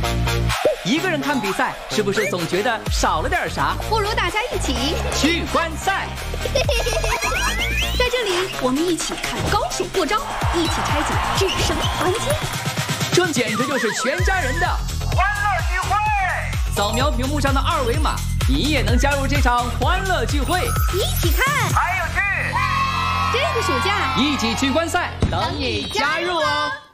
一个人看比赛，是不是总觉得少了点啥？ 不如大家一起去观赛。 在这里，我们一起看高手过招，一起拆解制胜关键。 这简直就是全家人的欢乐聚会！扫描屏幕上的二维码，你也能加入这场欢乐聚会， 一起看， 还有趣！ 这个暑假一起去观赛，等你加入哦。